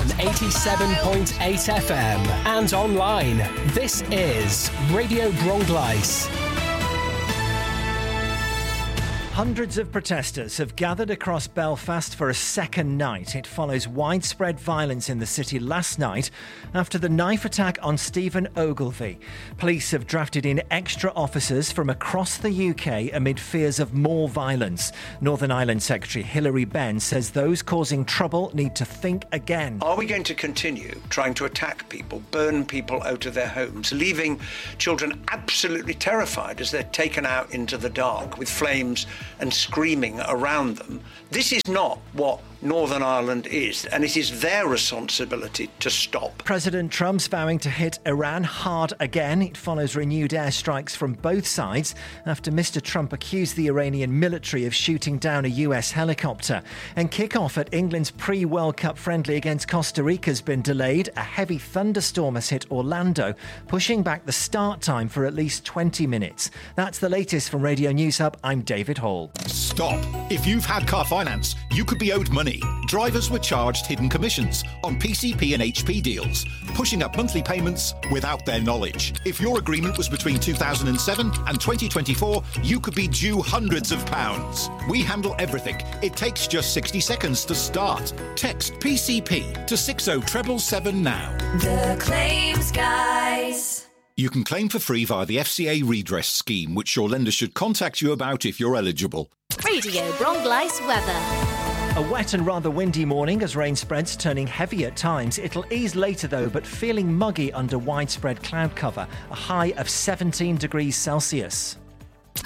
87.8 FM and online. This is Radio Bronglais. Hundreds of protesters have gathered across Belfast for a second night. It follows widespread violence in the city last night after the knife attack on Stephen Ogilvie. Police have drafted in extra officers from across the UK amid fears of more violence. Northern Ireland Secretary Hilary Benn says those causing trouble need to think again. Are we going to continue trying to attack people, burn people out of their homes, leaving children absolutely terrified as they're taken out into the dark with flames and screaming around them? This is not what Northern Ireland is, and it is their responsibility to stop. President Trump's vowing to hit Iran hard again. It follows renewed airstrikes from both sides after Mr. Trump accused the Iranian military of shooting down a US helicopter. And kick-off at England's pre-World Cup friendly against Costa Rica has been delayed. A heavy thunderstorm has hit Orlando, pushing back the start time for at least 20 minutes. That's the latest from Radio News Hub. I'm David Hall. Stop. If you've had car finance, you could be owed money. Drivers were charged hidden commissions on PCP and HP deals, pushing up monthly payments without their knowledge. If your agreement was between 2007 and 2024, you could be due hundreds of pounds. We handle everything. It takes just 60 seconds to start. Text PCP to 60777 now. The Claims Guys. You can claim for free via the FCA redress scheme, which your lender should contact you about if you're eligible. Radio Bronglais weather. A wet and rather windy morning as rain spreads, turning heavy at times. It'll ease later though, but feeling muggy under widespread cloud cover. A high of 17 degrees Celsius.